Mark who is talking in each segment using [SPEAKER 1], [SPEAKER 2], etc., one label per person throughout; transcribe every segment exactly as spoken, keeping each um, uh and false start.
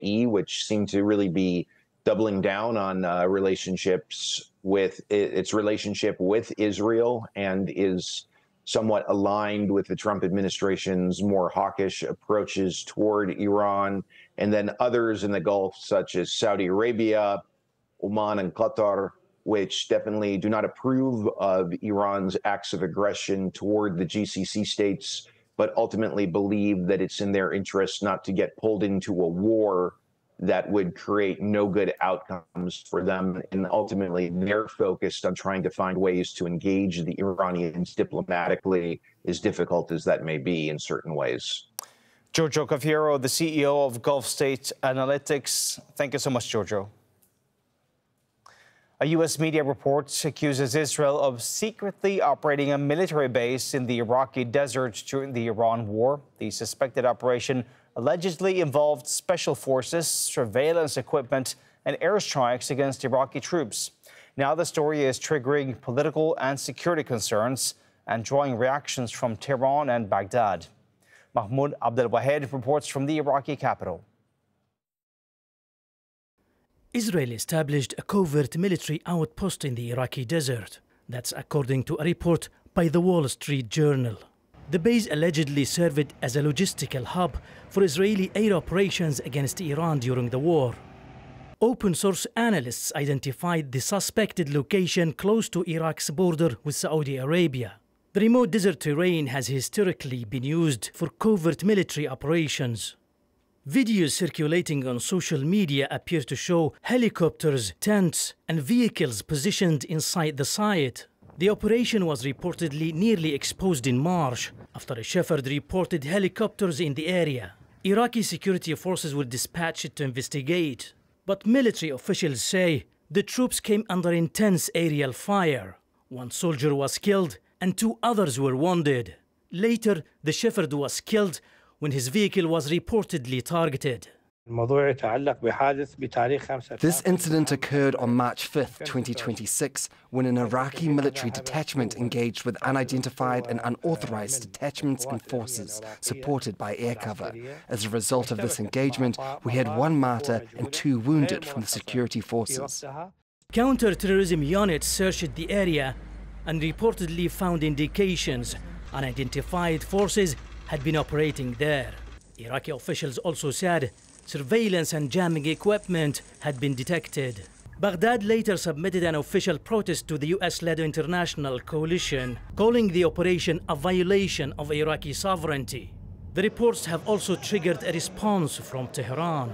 [SPEAKER 1] E, which seemed to really be doubling down on uh, relationships with its relationship with Israel, and is somewhat aligned with the Trump administration's more hawkish approaches toward Iran, and then others in the Gulf, such as Saudi Arabia, Oman, and Qatar, which definitely do not approve of Iran's acts of aggression toward the G C C states, but ultimately believe that it's in their interest not to get pulled into a war that would create no good outcomes for them. And ultimately, they're focused on trying to find ways to engage the Iranians diplomatically, as difficult as that may be in certain ways.
[SPEAKER 2] Giorgio Cafiero, the C E O of Gulf State Analytics. Thank you so much, Giorgio. A U S media report accuses Israel of secretly operating a military base in the Iraqi desert during the Iran war. The suspected operation allegedly involved special forces, surveillance equipment, and airstrikes against Iraqi troops. Now the story is triggering political and security concerns and drawing reactions from Tehran and Baghdad. Mahmoud Abdelwahed reports from the Iraqi capital.
[SPEAKER 3] Israel established a covert military outpost in the Iraqi desert. That's according to a report by the Wall Street Journal. The base allegedly served as a logistical hub for Israeli air operations against Iran during the war. Open source analysts identified the suspected location close to Iraq's border with Saudi Arabia. The remote desert terrain has historically been used for covert military operations. Videos circulating on social media appear to show helicopters, tents, and vehicles positioned inside the site. The operation was reportedly nearly exposed in March after a shepherd reported helicopters in the area. Iraqi security forces were dispatched to investigate, but military officials say the troops came under intense aerial fire. One soldier was killed and two others were wounded. Later, the shepherd was killed when his vehicle was reportedly targeted.
[SPEAKER 4] This incident occurred on March fifth, twenty twenty-six, when an Iraqi military detachment engaged with unidentified and unauthorized detachments and forces supported by air cover. As a result of this engagement, we had one martyr and two wounded from the security forces.
[SPEAKER 3] Counter-terrorism units searched the area and reportedly found indications unidentified forces had been operating there. Iraqi officials also said surveillance and jamming equipment had been detected. Baghdad later submitted an official protest to the U S-led international coalition, calling the operation a violation of Iraqi sovereignty. The reports have also triggered a response from Tehran.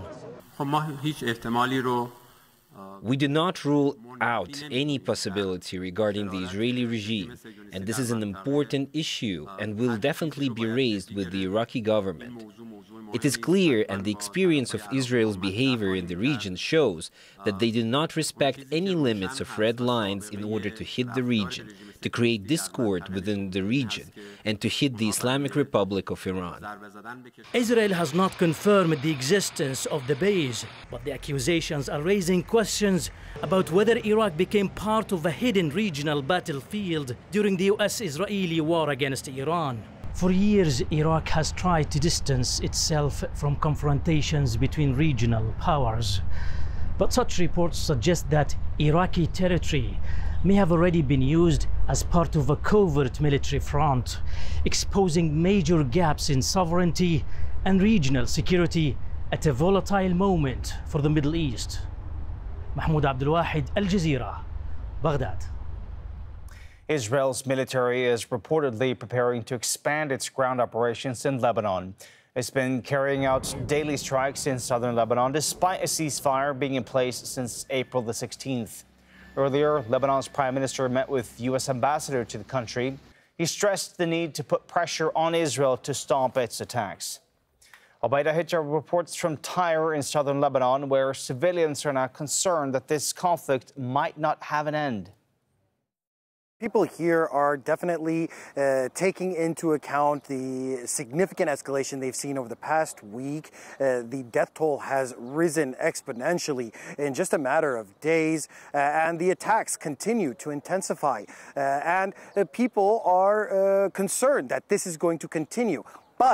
[SPEAKER 5] We do not rule out any possibility regarding the Israeli regime, and this is an important issue and will definitely be raised with the Iraqi government. It is clear, and the experience of Israel's behavior in the region shows, that they do not respect any limits of red lines in order to hit the region, to create discord within the region, and to hit the Islamic Republic of Iran.
[SPEAKER 3] Israel has not confirmed the existence of the base, but the accusations are raising questions about whether Iraq became part of a hidden regional battlefield during the U S-Israeli war against Iran. For years, Iraq has tried to distance itself from confrontations between regional powers. But such reports suggest that Iraqi territory may have already been used as part of a covert military front, exposing major gaps in sovereignty and regional security at a volatile moment for the Middle East. Mahmoud Abdelwahed, Al Jazeera, Baghdad.
[SPEAKER 2] Israel's military is reportedly preparing to expand its ground operations in Lebanon. It's been carrying out daily strikes in southern Lebanon, despite a ceasefire being in place since April the sixteenth. Earlier, Lebanon's prime minister met with U S ambassador to the country. He stressed the need to put pressure on Israel to stop its attacks. Al-Baida Hijra reports from Tyre in southern Lebanon, where civilians are now concerned that this conflict might not have an end.
[SPEAKER 6] People here are definitely uh, taking into account the significant escalation they've seen over the past week. Uh, the death toll has risen exponentially in just a matter of days, uh, and the attacks continue to intensify. Uh, and uh, people are uh, concerned that this is going to continue. But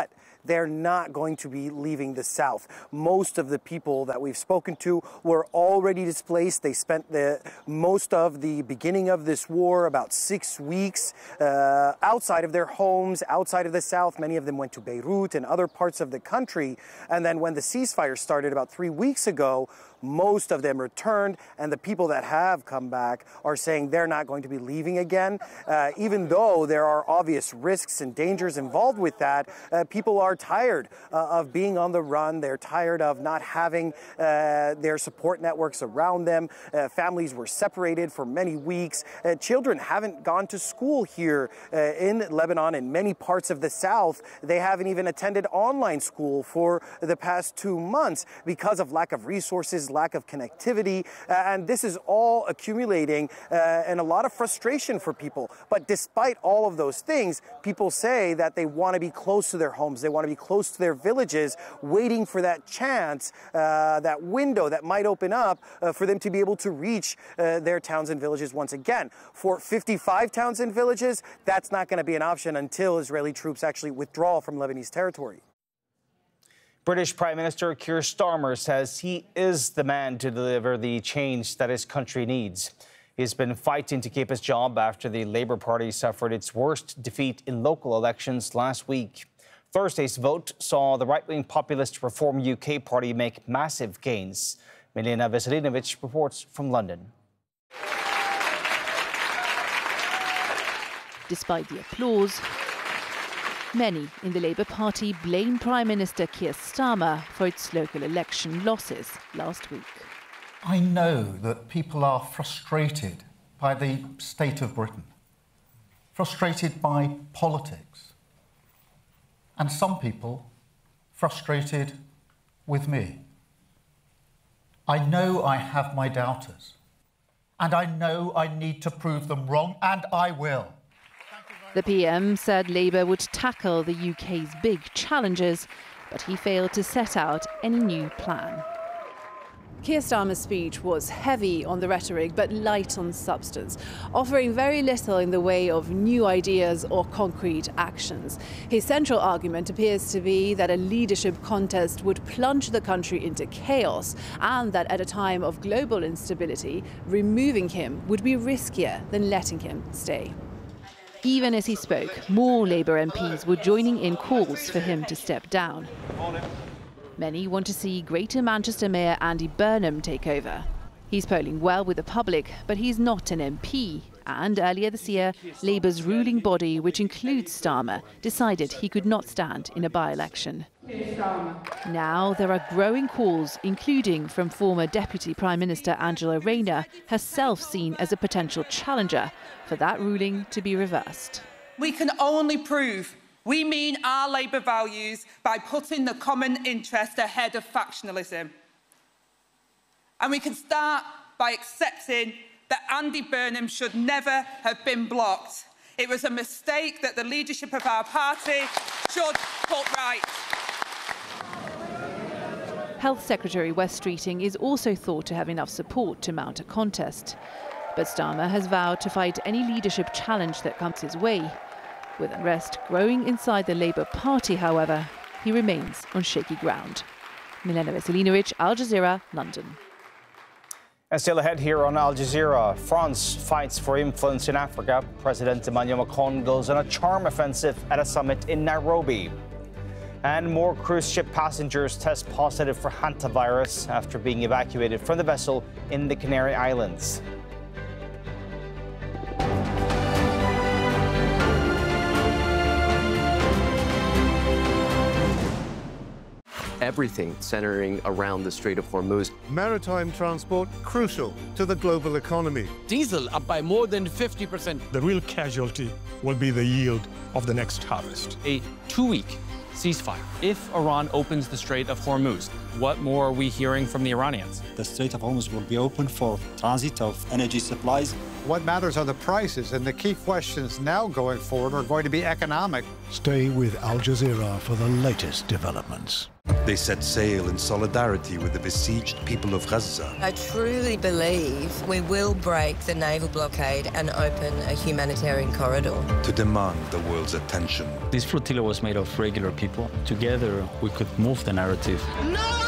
[SPEAKER 6] they're not going to be leaving the south. Most of the people that we've spoken to were already displaced. They spent the most of the beginning of this war, about six weeks, uh, outside of their homes, outside of the south. Many of them went to Beirut and other parts of the country. And then when the ceasefire started about three weeks ago, most of them returned, and the people that have come back are saying they're not going to be leaving again. Uh, even though there are obvious risks and dangers involved with that, uh, people are tired uh, of being on the run. They're tired of not having uh, their support networks around them. Uh, families were separated for many weeks. Uh, children haven't gone to school here uh, in Lebanon. In many parts of the south, they haven't even attended online school for the past two months because of lack of resources, lack of connectivity, uh, and this is all accumulating uh, and a lot of frustration for people. But despite all of those things, people say that they want to be close to their homes, they want to be close to their villages, waiting for that chance, uh, that window that might open up uh, for them to be able to reach uh, their towns and villages once again. For fifty-five towns and villages, that's not going to be an option until Israeli troops actually withdraw from Lebanese territory.
[SPEAKER 2] British Prime Minister Keir Starmer says he is the man to deliver the change that his country needs. He's been fighting to keep his job after the Labour Party suffered its worst defeat in local elections last week. Thursday's vote saw the right-wing populist Reform U K party make massive gains. Milena Veselinovic reports from London.
[SPEAKER 7] Despite the applause, many in the Labour Party blame Prime Minister Keir Starmer for its local election losses last week.
[SPEAKER 8] I know that people are frustrated by the state of Britain, frustrated by politics, and some people frustrated with me. I know I have my doubters, and I know I need to prove them wrong, and I will.
[SPEAKER 7] The P M said Labour would tackle the U K's big challenges, but he failed to set out any new plan.
[SPEAKER 9] Keir Starmer's speech was heavy on the rhetoric but light on substance, offering very little in the way of new ideas or concrete actions. His central argument appears to be that a leadership contest would plunge the country into chaos and that at a time of global instability, removing him would be riskier than letting him stay.
[SPEAKER 7] Even as he spoke, more Labour M Ps were joining in calls for him to step down. Many want to see Greater Manchester Mayor Andy Burnham take over. He's polling well with the public, but he's not an M P. And earlier this year, Labour's ruling body, which includes Starmer, decided he could not stand in a by-election. Now there are growing calls, including from former Deputy Prime Minister Angela Rayner, herself seen as a potential challenger, for that ruling to be reversed.
[SPEAKER 10] We can only prove we mean our Labour values by putting the common interest ahead of factionalism. And we can start by accepting that Andy Burnham should never have been blocked. It was a mistake that the leadership of our party should put right.
[SPEAKER 7] Health Secretary Wes Streeting is also thought to have enough support to mount a contest. But Starmer has vowed to fight any leadership challenge that comes his way. With unrest growing inside the Labour Party, however, he remains on shaky ground. Milena Veselinovic, Al Jazeera, London.
[SPEAKER 2] And still ahead here on Al Jazeera, France fights for influence in Africa. President Emmanuel Macron goes on a charm offensive at a summit in Nairobi. And more cruise ship passengers test positive for hantavirus after being evacuated from the vessel in the Canary Islands.
[SPEAKER 11] Everything centering around the Strait of Hormuz.
[SPEAKER 12] Maritime transport crucial to the global economy.
[SPEAKER 13] Diesel up by more than fifty percent.
[SPEAKER 14] The real casualty will be the yield of the next harvest.
[SPEAKER 13] A two-week ceasefire. If Iran opens the Strait of Hormuz, what more are we hearing from the Iranians?
[SPEAKER 15] The Strait of Hormuz will be open for transit of energy supplies.
[SPEAKER 16] What matters are the prices, and the key questions now going forward are going to be economic.
[SPEAKER 17] Stay with Al Jazeera for the latest developments. They set sail in solidarity with the besieged people of Gaza.
[SPEAKER 18] I truly believe we will break the naval blockade and open a humanitarian corridor.
[SPEAKER 17] To demand the world's attention.
[SPEAKER 19] This flotilla was made of regular people. Together, we could move the narrative.
[SPEAKER 18] No!